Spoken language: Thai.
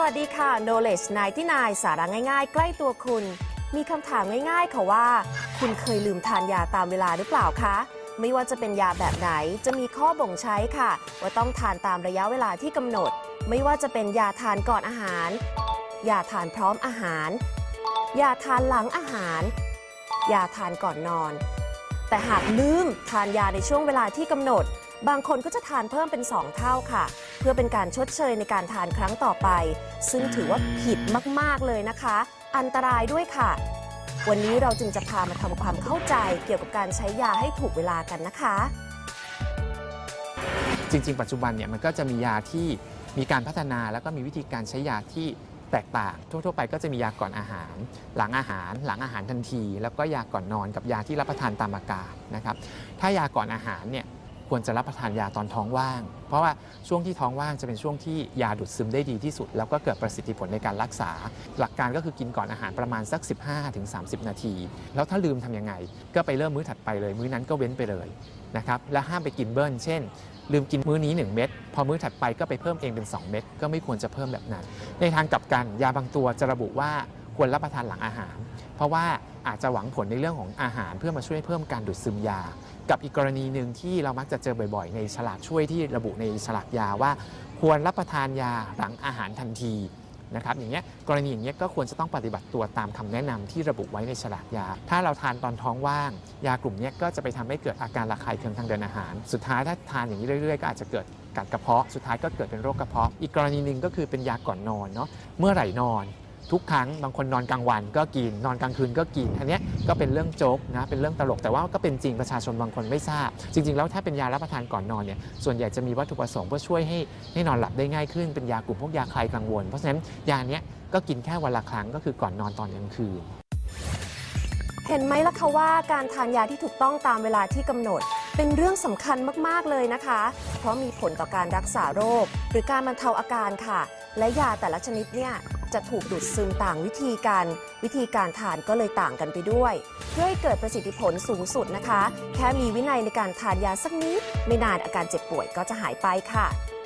วัสดีค่ะ Knowledge 99 สาระง่ายๆ ใกล้ตัวคุณ มีคำถามง่ายๆค่ะว่าคุณเคยลืมทานยาตามเวลาหรือเปล่าคะไม่ว่าจะเป็นยาแบบไหนจะมีข้อบ่งใช้ค่ะว่าต้องทานตามระยะเวลาที่กำหนดไม่ว่าจะเป็นยาทานก่อนอาหารยาทานพร้อมอาหารยาทานหลังอาหารยาทานก่อนนอนแต่หากลืมทานยาในช่วงเวลาที่กำหนดบางคนก็จะทานเพิ่มเป็น2เท่าค่ะเพื่อเป็นการชดเชยในการทานครั้งต่อไปซึ่งถือว่าผิดมากๆเลยนะคะอันตรายด้วยค่ะวันนี้เราจึงจะพามาทำความเข้าใจเกี่ยวกับการใช้ยาให้ถูกเวลากันนะคะจริงๆปัจจุบันเนี่ยมันก็จะมียาที่มีการพัฒนาแล้วก็มีวิธีการใช้ยาที่แตกต่างทั่วๆไปก็จะมียาก่อนอาหารหลังอาหารทันทีแล้วก็ยาก่อนนอนกับยาที่รับประทานตามอาการนะครับถ้ายาก่อนอาหารเนี่ยควรจะรับประทานยาตอนท้องว่างเพราะว่าช่วงที่ท้องว่างจะเป็นช่วงที่ยาดูดซึมได้ดีที่สุดแล้วก็เกิดประสิทธิผลในการรักษาหลักการก็คือกินก่อนอาหารประมาณสัก 15-30 นาทีแล้วถ้าลืมทำยังไงก็ไปเริ่มมื้อถัดไปเลยมื้อนั้นก็เว้นไปเลยนะครับและห้ามไปกินเบิ้ลเช่นลืมกินมื้อนี้1เม็ดพอมื้อถัดไปก็ไปเพิ่มเองเป็น2เม็ดก็ไม่ควรจะเพิ่มแบบนั้นในทางกลับกันยาบางตัวจะระบุว่าควรรับประทานหลังอาหารเพราะว่าอาจจะหวังผลในเรื่องของอาหารเพื่อมาช่วยเพิ่มการดูดซึมยากับอีกกรณีหนึ่งที่เรามักจะเจอบ่อยๆในฉลากช่วยที่ระบุในฉลากยาว่าควรรับประทานยาหลังอาหารทันทีนะครับอย่างเงี้ยกรณีอย่างเงี้ยก็ควรจะต้องปฏิบัติตัวตามคำแนะนำที่ระบุไว้ในฉลากยาถ้าเราทานตอนท้องว่างยากลุ่มนี้ก็จะไปทำให้เกิดอาการระคายเคืองทางเดินอาหารสุดท้ายถ้าทานอย่างนี้เรื่อยๆก็อาจจะเกิดกัดกระเพาะสุดท้ายก็เกิดเป็นโรคกระเพาะอีกกรณีหนึ่งก็คือเป็นยาก่อนนอนเนาะเมื่อไหร่นอนทุกครั้งบางคนนอนกลางวันก็กินนอนกลางคืนก็กินอันนี้ก็เป็นเรื่องโจ๊กนะเป็นเรื่องตลกแต่ว่าก็เป็นจริงประชาชนบางคนไม่ทราบจริงๆแล้วถ้าเป็นยารับประทานก่อนนอนเนี่ยส่วนใหญ่จะมีวัตถุประสงค์เพื่อช่วยให้นอนหลับได้ง่ายขึ้นเป็นยากลุ่มพวกยาคลายกังวลเพราะฉะนั้นยาเนี้ยก็กินแค่วันละครั้งก็คือก่อนนอนตอนกลางคืนเห็นไหมล่ะคะว่าการทานยาที่ถูกต้องตามเวลาที่กำหนดเป็นเรื่องสำคัญมากๆเลยนะคะเพราะมีผลต่อการรักษาโรคหรือการบรรเทาอาการค่ะและยาแต่ละชนิดเนี่ยจะถูกดูดซึมต่างวิธีกันวิธีการทานก็เลยต่างกันไปด้วยเพื่อให้เกิดประสิทธิผลสูงสุดนะคะแค่มีวินัยในการทานยาสักนิดไม่นานอาการเจ็บป่วยก็จะหายไปค่ะ